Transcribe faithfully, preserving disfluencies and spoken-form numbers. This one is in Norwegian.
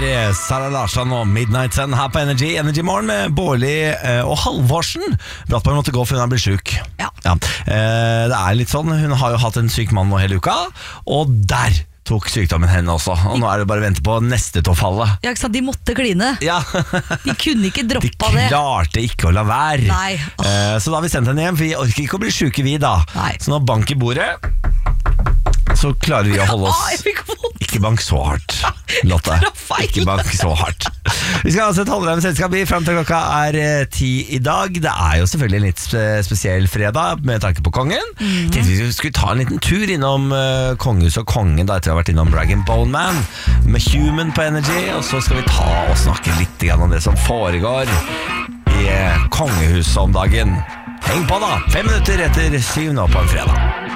er Sara Larsson og Midnight Sun her på Energy. Energy Morgen med Bårli og Halvorsen. Brattberg måtte gå for hun har blitt syk. Ja. Ja. Det er litt sånn, hun har jo hatt en syk mann nå hele uka, og der tok sykdommen henne også. Og nå er det bare å vente på neste til å falle. Ja, ikke sant? De måtte kline. Ja. De kunne ikke droppa De det. klarte ikke å la være. Nei. Eh, Så da har vi sendt henne hjem, for vi orker ikke å bli syke vi da. Nei. Så nå bank i bordet, så klarer vi å holde Å, oss. jeg fikk vondt. Ikke bank så hardt, Lotte. Ikke bank så hardt. Vi skal ha et halvdrevet selskap i frem til klokka er eh, ti i dag. Det er jo selvfølgelig en litt spe- spesiell fredag med tanke på kongen. Mm. Tenkte vi skulle ta en liten tur innom uh, kongehus og kongen da, etter vi har vært innom Rag and Bone Man med Human på Energy. Og så skal vi ta og snakke litt grann om det som foregår i uh, kongehuset om dagen. Heng på da, fem minutter etter syv nå på en fredag.